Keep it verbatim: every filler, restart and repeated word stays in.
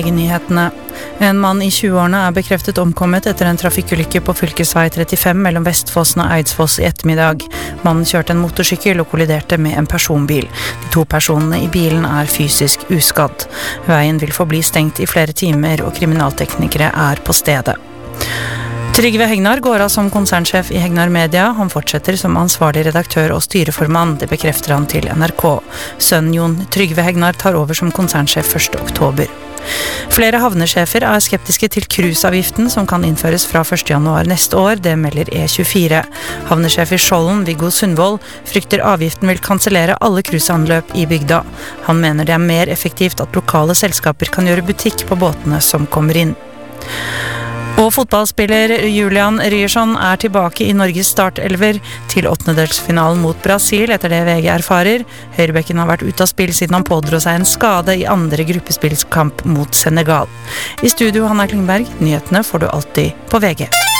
Nyhetene. En mann i tjueårene er bekreftet omkommet etter en trafikkulykke på fylkesvei trettifem mellom Vestfossen og Eidsfoss i ettermiddag. Mannen kjørte en motorsykkel og kolliderte med en personbil. De to personene i bilen er fysisk uskadd. Veien vil forbli stengt i flere timer, og kriminalteknikere er på stedet. Trygve Hegnar går av som konsernsjef i Hegnar Media. Han fortsetter som ansvarlig redaktør og styreformann, det bekrefter han til N R K. Sønnen Jon Trygve Hegnar tar over som konsernsjef første oktober. Flere havnesjefer er skeptiske til cruiseavgiften som kan innføres fra første januar neste år, det melder E tjuefire. Havnesjef i Skjolden, Viggo Sundvold, frykter avgiften vil kansellere alle cruiseanløp i bygda. Han mener det er mer effektivt at lokale selskaper kan gjøre butikk på båtene som kommer inn. Og fotballspiller Julian Ryerson er tilbake i Norges startelver til åttendedelsfinalen mot Brasil, etter det V G erfarer. Høyrebekken har vært ute av spill siden han pådro seg en skade i andre gruppespillskamp mot Senegal. I studio, Hanna Klingberg. Nyhetene får du alltid på V G.